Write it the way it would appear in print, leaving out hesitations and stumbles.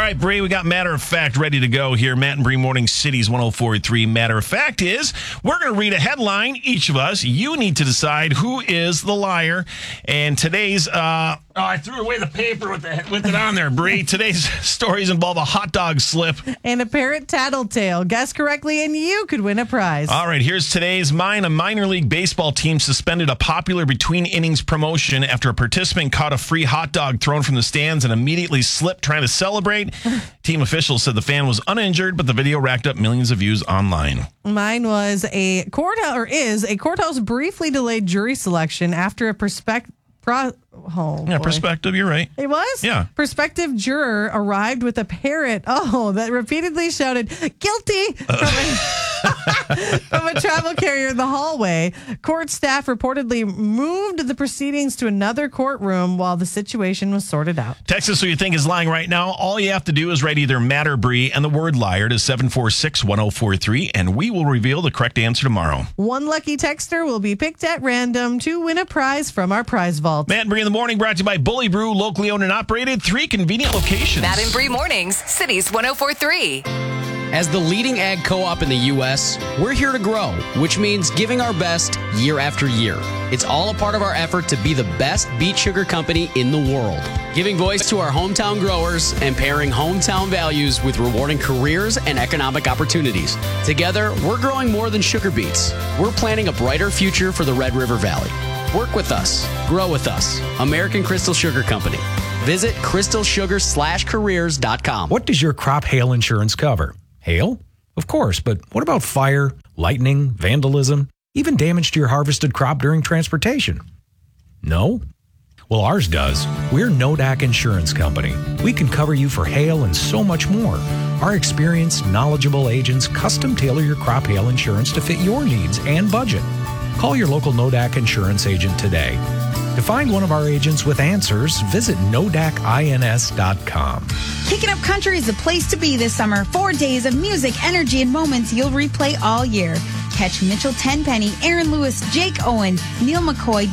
right, Bree, we got Matter of Fact ready to go here. Matt and Bree Morning Cities 104.3. Matter of Fact is, we're going to read a headline, each of us. You need to decide who is the liar. And today's, I threw away the paper with it on there, Bree. Today's stories involve a hot dog slip. And a parrot tattletale. Guess correctly and you could win a prize. All right, here's today's mine. A minor league baseball team suspended a popular between innings promotion after a participant caught a free hot dog thrown from the stands and immediately slipped trying to celebrate. Team officials said the fan was uninjured, but the video racked up millions of views online. Mine was a courthouse briefly delayed jury selection after a prospective, you're right. It was? Yeah. Prospective juror arrived with a parrot, that repeatedly shouted, guilty, from a travel carrier in the hallway. Court staff reportedly moved the proceedings to another courtroom while the situation was sorted out. Text us who you think is lying right now. All you have to do is write either Matt or Bree and the word liar to 746-1043, and we will reveal the correct answer tomorrow. One lucky texter will be picked at random to win a prize from our prize vault. Matt and Bree in the morning, brought to you by Bully Brew, locally owned and operated, 3 convenient locations. Matt and Bree Mornings, Cities 104.3. As the leading ag co-op in the U.S., we're here to grow, which means giving our best year after year. It's all a part of our effort to be the best beet sugar company in the world, giving voice to our hometown growers and pairing hometown values with rewarding careers and economic opportunities. Together, we're growing more than sugar beets. We're planning a brighter future for the Red River Valley. Work with us. Grow with us. American Crystal Sugar Company. Visit crystalsugar/careers.com. What does your crop hail insurance cover? Hail? Of course, but what about fire, lightning, vandalism, even damage to your harvested crop during transportation? No? Well, ours does. We're Nodak Insurance Company. We can cover you for hail and so much more. Our experienced, knowledgeable agents custom tailor your crop hail insurance to fit your needs and budget. Call your local Nodak insurance agent today. To find one of our agents with answers, visit NodakINS.com. Kicking Up Country is the place to be this summer. 4 days of music, energy, and moments you'll replay all year. Catch Mitchell Tenpenny, Aaron Lewis, Jake Owen, Neil McCoy,